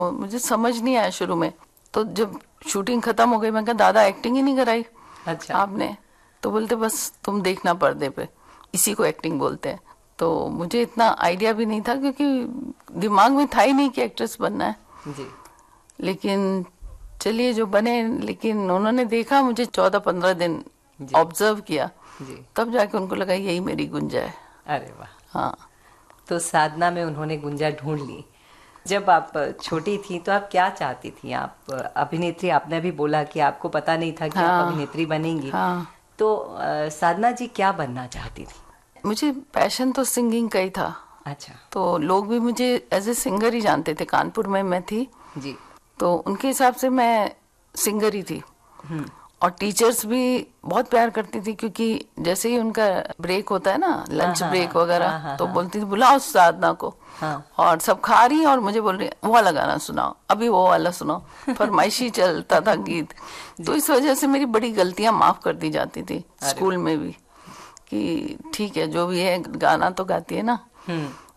और मुझे समझ नहीं आया शुरू में। तो जब शूटिंग खत्म हो गई, मैं कहा दादा एक्टिंग ही नहीं कराई अच्छा। आपने? तो बोलते बस तुम देखना पर्दे पे, इसी को एक्टिंग बोलते हैं। तो मुझे इतना आइडिया भी नहीं था, क्योंकि दिमाग में था ही नहीं कि एक्ट्रेस बनना है। जी। लेकिन चलिए जो बने। लेकिन उन्होंने देखा मुझे 14-15 दिन जी। ऑब्जर्व किया, जी। तब जाके उनको लगा यही मेरी गुंजा है। अरे वाह। हाँ। तो साधना में उन्होंने गुंजा ढूंढ ली। जब आप छोटी थी तो आप क्या चाहती थी? आप अभिनेत्री, आपने भी बोला कि आपको पता नहीं था कि आप हाँ। अभिनेत्री बनेंगी। हाँ। तो साधना जी क्या बनना चाहती थी? मुझे पैशन तो सिंगिंग का ही था। अच्छा। तो लोग भी मुझे एज ए सिंगर ही जानते थे। कानपुर में मैं थी, जी। तो उनके हिसाब से मैं सिंगर ही थी। हम्म। और टीचर्स भी बहुत प्यार करती थी, क्योंकि जैसे ही उनका ब्रेक होता है ना, हाँ लंच हाँ ब्रेक हाँ वगैरह, हाँ हाँ तो हाँ बोलती थी बुलाओ साधना को। हाँ। और सब खा रही और मुझे बोल रही वो वाला गाना सुनाओ, अभी वो वाला सुनाओ। फरमाइशी चलता था गीत। तो जी। इस वजह से मेरी बड़ी गलतियां माफ कर दी जाती थी अरे स्कूल वाह। में भी, कि ठीक है जो भी है गाना तो गाती है ना। हम्म।